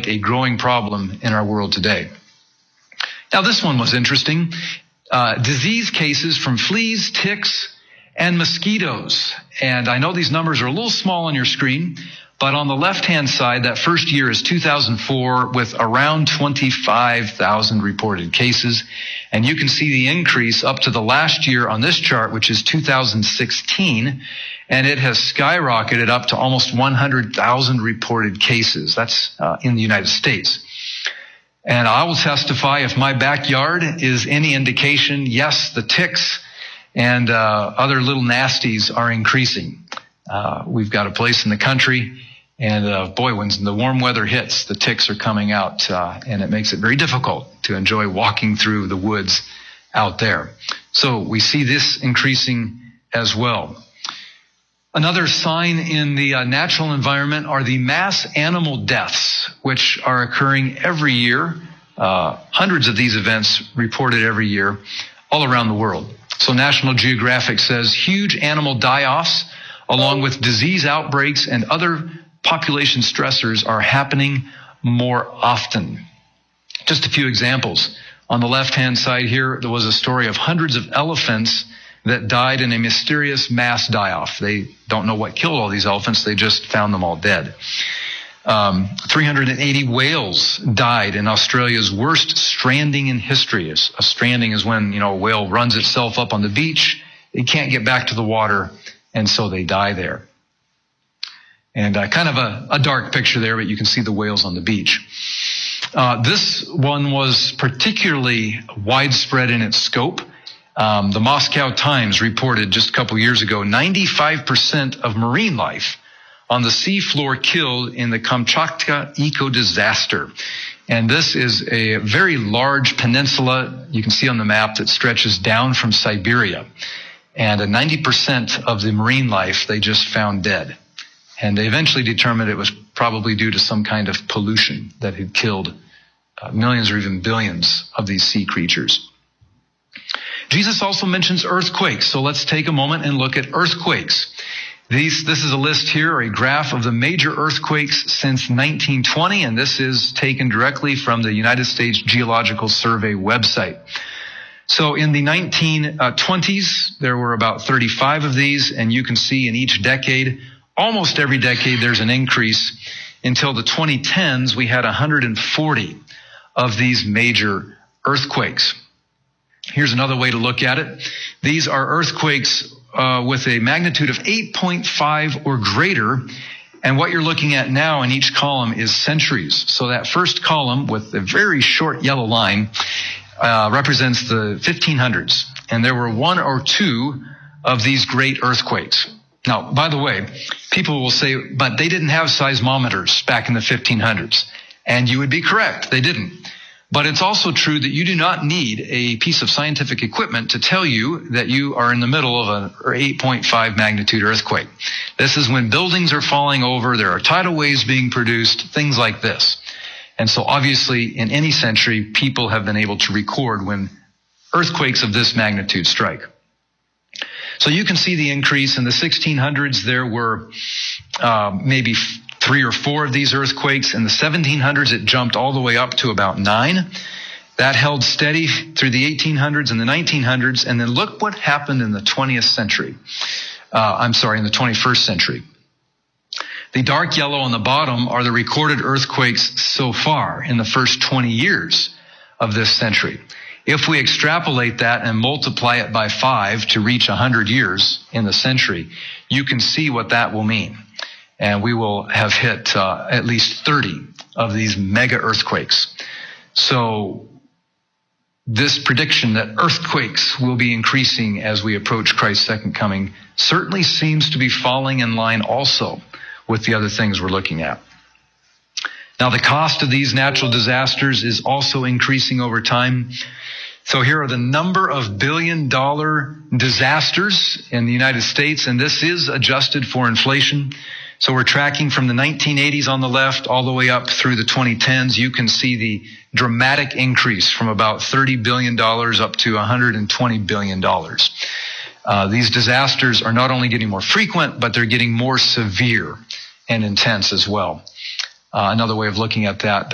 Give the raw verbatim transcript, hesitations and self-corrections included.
make a growing problem in our world today. Now, this one was interesting. Uh, disease cases from fleas, ticks, and mosquitoes. And I know these numbers are a little small on your screen, but on the left-hand side, that first year is two thousand four with around twenty-five thousand reported cases. And you can see the increase up to the last year on this chart, which is two thousand sixteen, and it has skyrocketed up to almost one hundred thousand reported cases. That's uh, in the United States. And I will testify, if my backyard is any indication, yes, the ticks and uh, other little nasties are increasing. Uh, we've got a place in the country, and uh, boy, when the warm weather hits, the ticks are coming out, uh, and it makes it very difficult to enjoy walking through the woods out there. So we see this increasing as well. Another sign in the uh, natural environment are the mass animal deaths, which are occurring every year. Uh, hundreds of these events reported every year all around the world. So National Geographic says huge animal die-offs, along with disease outbreaks and other population stressors, are happening more often. Just a few examples. On the left-hand side here, there was a story of hundreds of elephants that died in a mysterious mass die-off. They don't know what killed all these elephants. They just found them all dead. Um, three hundred eighty whales died in Australia's worst stranding in history. A stranding is when, you know, a whale runs itself up on the beach. It can't get back to the water, and so they die there. And uh, kind of a, a dark picture there, but you can see the whales on the beach. Uh, this one was particularly widespread in its scope. Um, the Moscow Times reported just a couple years ago, ninety-five percent of marine life on the seafloor killed in the Kamchatka eco-disaster. And this is a very large peninsula, you can see on the map, that stretches down from Siberia. And ninety percent of the marine life they just found dead. And they eventually determined it was probably due to some kind of pollution that had killed uh, millions or even billions of these sea creatures. Jesus also mentions earthquakes, so let's take a moment and look at earthquakes. These, this is a list here, or a graph of the major earthquakes since nineteen twenty, and this is taken directly from the United States Geological Survey website. So in the nineteen twenties, there were about thirty-five of these, and you can see in each decade, almost every decade, there's an increase. Until the twenty tens, we had one hundred forty of these major earthquakes. Here's another way to look at it. These are earthquakes uh, with a magnitude of eight point five or greater. And what you're looking at now in each column is centuries. So that first column with a very short yellow line uh, represents the fifteen hundreds. And there were one or two of these great earthquakes. Now, by the way, people will say, but they didn't have seismometers back in the fifteen hundreds. And you would be correct, they didn't. But it's also true that you do not need a piece of scientific equipment to tell you that you are in the middle of an eight point five magnitude earthquake. This is when buildings are falling over, there are tidal waves being produced, things like this. And so obviously in any century, people have been able to record when earthquakes of this magnitude strike. So you can see the increase. In the sixteen hundreds, there were uh, maybe three or four of these earthquakes. In the seventeen hundreds, it jumped all the way up to about nine. That held steady through the eighteen hundreds and the nineteen hundreds. And then look what happened in the twentieth century. Uh, I'm sorry, in the twenty-first century. The dark yellow on the bottom are the recorded earthquakes so far in the first twenty years of this century. If we extrapolate that and multiply it by five to reach one hundred years in the century, you can see what that will mean. And we will have hit uh, at least thirty of these mega earthquakes. So this prediction that earthquakes will be increasing as we approach Christ's second coming certainly seems to be falling in line also with the other things we're looking at. Now, the cost of these natural disasters is also increasing over time. So here are the number of billion dollar disasters in the United States, and this is adjusted for inflation. So we're tracking from the nineteen eighties on the left all the way up through the twenty tens. You can see the dramatic increase from about thirty billion dollars up to one hundred twenty billion dollars. Uh, these disasters are not only getting more frequent, but they're getting more severe and intense as well. Uh, another way of looking at that,